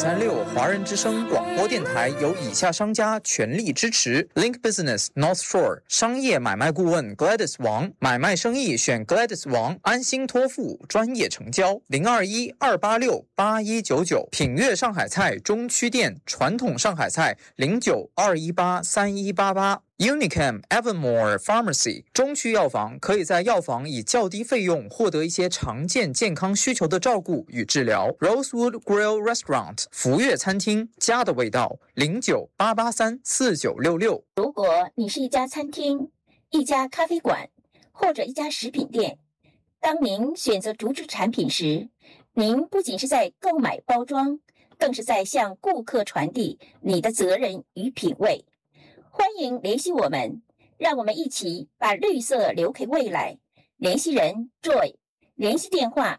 AM936华人之声广播电台由以下商家全力支持 ：Link Business North Shore 商业买卖顾问 Gladys 王，买卖生意选 Gladys 王，安心托付，专业成交。021-286-8199，品悦上海菜中区店，传统上海菜09-218-3188。Unicam Evermore Pharmacy 中区药房可以在药房以较低费用获得一些常见健康需求的照顾与治疗。Rosewood Grill Restaurant 福悦餐厅，家的味道，09-883-4966。 如果你是一家餐厅、一家咖啡馆或者一家食品店，当您选择竹制产品时，您不仅是在购买包装，更是在向顾客传递你的责任与品味。欢迎联系我们，让我们一起把绿色留给未来。联系人 Joy， 联系电话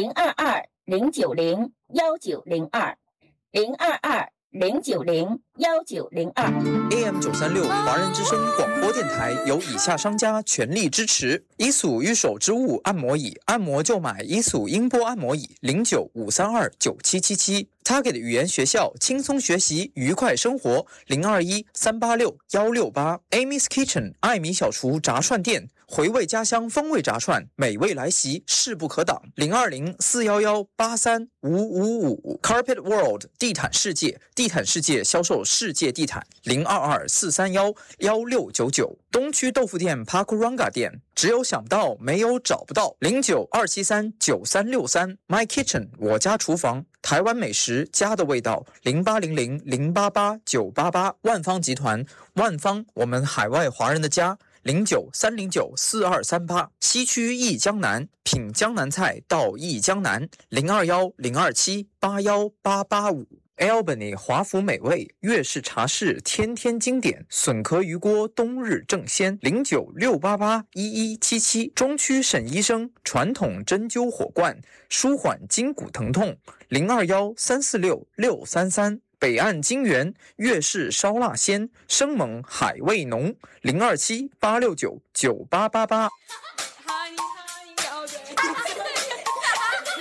022-090-1902，022-090-1902。 AM936华人之声广播电台由以下商家全力支持：伊索御手之物按摩椅，按摩就买伊索音波按摩椅，095329777。Target 语言学校，轻松学习，愉快生活，021-386-168。Amy's Kitchen 艾米小厨炸串店，回味家乡风味炸串，美味来袭，势不可挡。020-411-83555。Carpet World 地毯世界，地毯世界销售世界地毯，022-431-1699。东区豆腐店 Pakuranga 店，只有想不到，没有找不到。092739363。My Kitchen 我家厨房，台湾美食家的味道，0800-088-988。万方集团，万方我们海外华人的家，09309-4238。西区益江南，品江南菜到益江南，021-027-81885。Albany 华府美味，粤式茶室天天经典，笋壳鱼锅冬日正鲜，09688-1177。中区沈医生传统针灸火罐，舒缓筋骨疼痛，021-346-633。北岸金源粤式烧腊鲜，生猛海味浓，027-869-9888。